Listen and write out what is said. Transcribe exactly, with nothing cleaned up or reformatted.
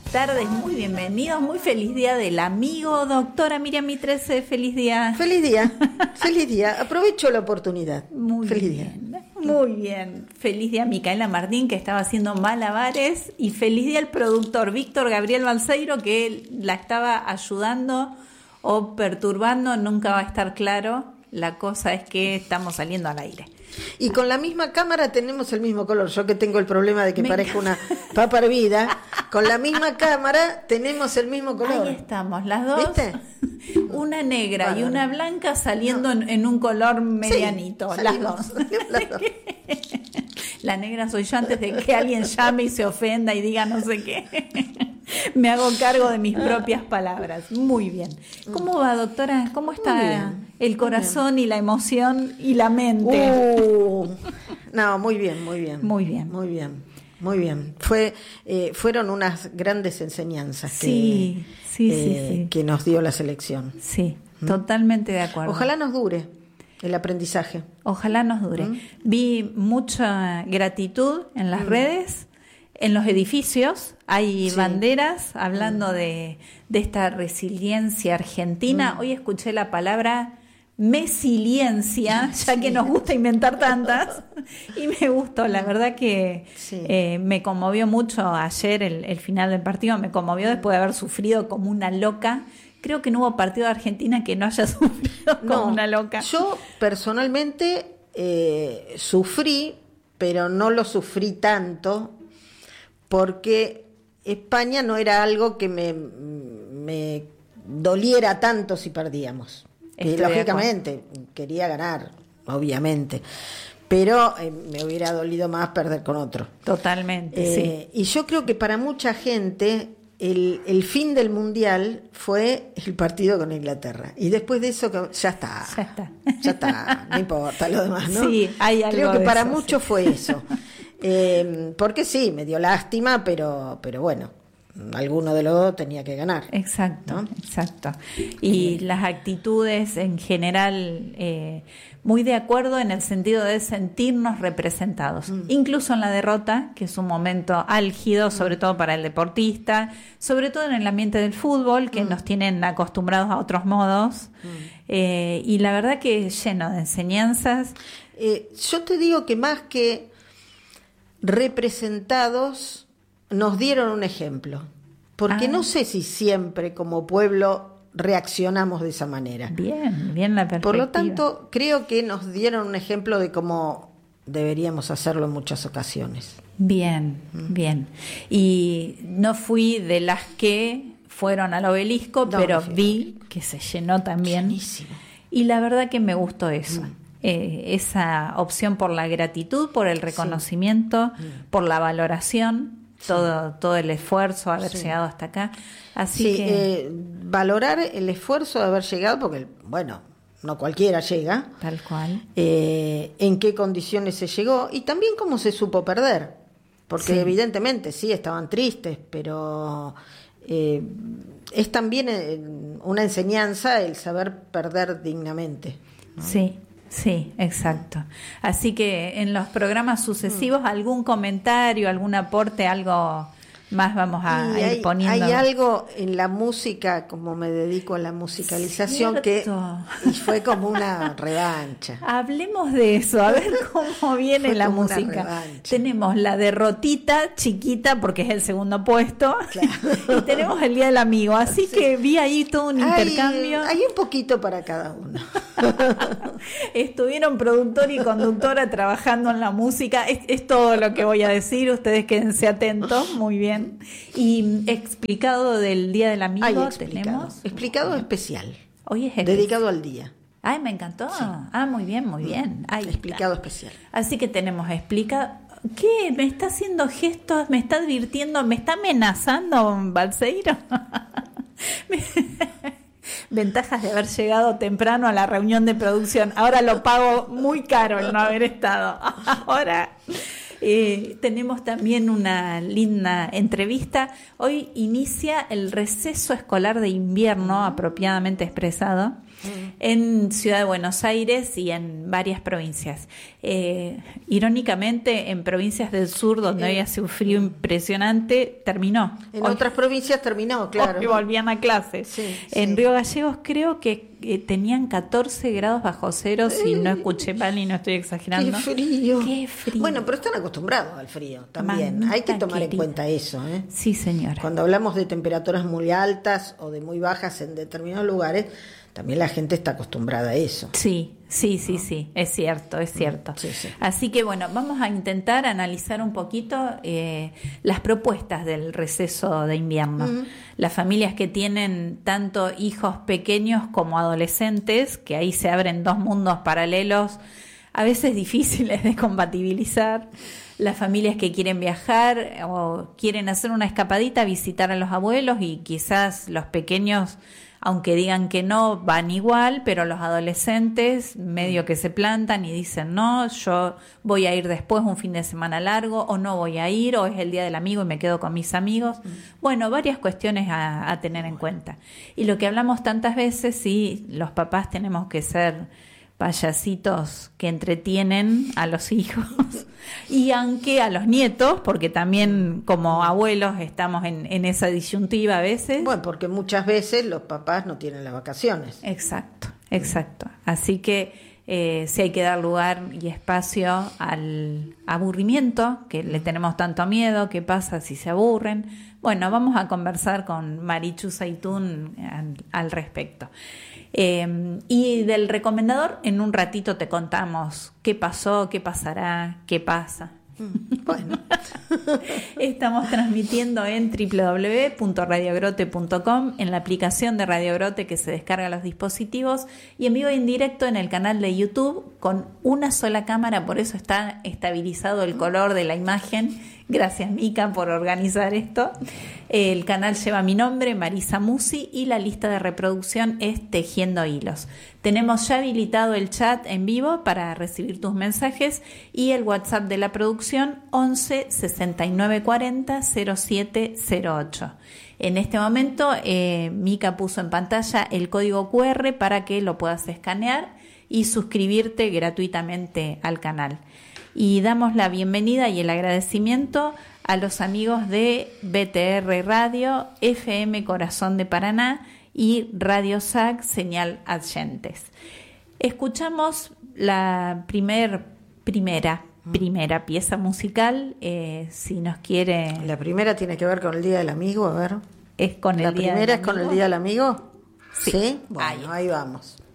tardes, muy bienvenidos, muy feliz día del amigo, doctora Miriam Mitrese, feliz día. Feliz día, feliz día, aprovecho la oportunidad. Muy feliz bien, día. Muy bien, feliz día a Micaela Martín, que estaba haciendo malabares, y feliz día al productor Víctor Gabriel Balseiro, que la estaba ayudando o perturbando, nunca va a estar claro, la cosa es que estamos saliendo al aire. Y con la misma cámara tenemos el mismo color. Yo que tengo el problema de que Me parezca una papa hervida, con la misma cámara tenemos el mismo color. Ahí estamos, las dos. ¿Viste? Una negra Bárbaro. Y una blanca saliendo no. en, en un color medianito, sí, las salimos, dos. Las dos. La negra soy yo antes de que alguien llame y se ofenda y diga no sé qué. Me hago cargo de mis propias palabras. Muy bien. ¿Cómo va, doctora? ¿Cómo está el corazón y la emoción y la mente? Uh, no, muy bien, muy bien. Muy bien. Muy bien. Muy bien. Fue, eh, fueron unas grandes enseñanzas que, sí, sí, eh, sí, sí. que nos dio la selección. Sí, ¿Mm? Totalmente de acuerdo. Ojalá nos dure el aprendizaje. Ojalá nos dure. ¿Mm? Vi mucha gratitud en las ¿Mm? redes. En los edificios hay sí. banderas hablando mm. de, de esta resiliencia argentina. Mm. Hoy escuché la palabra mesiliencia, ya sí. que nos gusta inventar tantas, y me gustó. La verdad que sí. eh, me conmovió mucho ayer el, el final del partido, me conmovió después de haber sufrido como una loca. Creo que no hubo partido de Argentina que no haya sufrido como no, una loca. Yo personalmente eh, sufrí, pero no lo sufrí tanto, porque España no era algo que me, me doliera tanto si perdíamos. Que lógicamente quería ganar, obviamente, pero eh, me hubiera dolido más perder con otro. Totalmente, eh, sí. Y yo creo que para mucha gente el, el fin del Mundial fue el partido con Inglaterra. Y después de eso ya está. Ya está. Ya está, no importa lo demás, ¿no? Sí, hay algo Creo que de para eso, muchos sí. fue eso. Eh, porque sí, me dio lástima, pero, pero bueno. Alguno de los dos tenía que ganar. Exacto, ¿no? exacto. Y eh. las actitudes en general, eh, muy de acuerdo en el sentido de sentirnos representados. Mm. Incluso en la derrota, que es un momento álgido, sobre mm. todo para el deportista, sobre todo en el ambiente del fútbol, que mm. nos tienen acostumbrados a otros modos. Mm. Eh, y la verdad que es lleno de enseñanzas. Eh, yo te digo que más que representados, nos dieron un ejemplo, porque ah. no sé si siempre como pueblo reaccionamos de esa manera. Bien, bien la perspectiva. Por lo tanto, creo que nos dieron un ejemplo de cómo deberíamos hacerlo en muchas ocasiones. Bien, ¿Mm? bien. Y no fui de las que fueron al obelisco, no, pero no vi que se llenó también. Llenísimo. Y la verdad que me gustó eso. Mm. Eh, esa opción por la gratitud, por el reconocimiento, sí. mm. por la valoración. Todo, sí. todo el esfuerzo, haber sí. llegado hasta acá. Así sí, que eh, valorar el esfuerzo de haber llegado, porque, bueno, no cualquiera llega. Tal cual. Eh, en qué condiciones se llegó y también cómo se supo perder. Porque sí. evidentemente sí estaban tristes, pero eh, es también eh, una enseñanza el saber perder dignamente, ¿no? Sí. Sí, exacto. Así que en los programas sucesivos, algún comentario, algún aporte, algo más vamos a y ir hay, poniendo. Hay algo en la música, como me dedico a la musicalización, Cierto. que fue como una revancha. Hablemos de eso, a ver cómo viene fue la como música. Tenemos la derrotita chiquita, porque es el segundo puesto, claro. y tenemos el Día del Amigo, así sí. que vi ahí todo un hay, intercambio. Hay un poquito para cada uno. Estuvieron productor y conductora trabajando en la música, es, es todo lo que voy a decir, ustedes quédense atentos, muy bien. Y explicado del Día del Amigo. Ay, explicado, tenemos explicado especial. Hoy es dedicado al día. Ay, me encantó. Sí. Ah, muy bien, muy bien. Ahí explicado está. Especial. Así que tenemos explicado. ¿Qué? ¿Me está haciendo gestos? ¿Me está advirtiendo? ¿Me está amenazando, Balseiro? Ventajas de haber llegado temprano a la reunión de producción. Ahora lo pago muy caro el no haber estado. Ahora Eh, tenemos también una linda entrevista. Hoy inicia el receso escolar de invierno, apropiadamente expresado, en Ciudad de Buenos Aires y en varias provincias. Eh, irónicamente, en provincias del sur, donde hoy hace un frío impresionante, terminó. En Hoy, otras provincias terminó, claro. hoy volvían a clase. Sí, en sí. Río Gallegos creo que eh, tenían catorce grados bajo cero, si no escuché mal y no estoy exagerando. Qué frío. Qué frío. Bueno, pero están acostumbrados al frío también. Mamita Hay que tomar querida. en cuenta eso, ¿eh? Sí, señora. Cuando hablamos de temperaturas muy altas o de muy bajas en determinados lugares, también la gente está acostumbrada a eso. Sí, sí, sí, sí, es cierto, es cierto. Sí, sí. Así que bueno, vamos a intentar analizar un poquito eh, las propuestas del receso de invierno. Uh-huh. Las familias que tienen tanto hijos pequeños como adolescentes, que ahí se abren dos mundos paralelos, a veces difíciles de compatibilizar. Las familias que quieren viajar o quieren hacer una escapadita, visitar a los abuelos, y quizás los pequeños, aunque digan que no, van igual, pero los adolescentes medio que se plantan y dicen, no, yo voy a ir después un fin de semana largo, o no voy a ir, o es el día del amigo y me quedo con mis amigos. Bueno, varias cuestiones a, a tener en cuenta. Y lo que hablamos tantas veces, sí, los papás tenemos que ser payasitos que entretienen a los hijos y aunque a los nietos, porque también como abuelos estamos en, en esa disyuntiva a veces. Bueno, porque muchas veces los papás no tienen las vacaciones. Exacto, exacto. Así que eh, sí hay que dar lugar y espacio al aburrimiento, que le tenemos tanto miedo. ¿Qué pasa si se aburren? Bueno, vamos a conversar con Marichu Zaitún al, al respecto. Eh, y del recomendador, en un ratito te contamos qué pasó, qué pasará, qué pasa. Bueno. Estamos transmitiendo en doble u doble u doble u punto radio grote punto com, en la aplicación de Radio Grote que se descarga a los dispositivos, y en vivo y en directo en el canal de YouTube con una sola cámara, por eso está estabilizado el color de la imagen. Gracias, Mica, por organizar esto. El canal lleva mi nombre, Marisa Musi, y la lista de reproducción es Tejiendo Hilos. Tenemos ya habilitado el chat en vivo para recibir tus mensajes y el WhatsApp de la producción once sesenta y nueve cuarenta cero siete cero ocho. En este momento, eh, Mica puso en pantalla el código cu erre para que lo puedas escanear y suscribirte gratuitamente al canal. Y damos la bienvenida y el agradecimiento a los amigos de B T R Radio, F M Corazón de Paraná y Radio S A C Señal Adyentes. Escuchamos la primer, primera, primera pieza musical, eh, si nos quiere... La primera tiene que ver con el Día del Amigo, a ver. Es con el ¿La Día primera del es con el Amigo? Día del Amigo? Sí. ¿Sí? Bueno, Ahí. ahí vamos.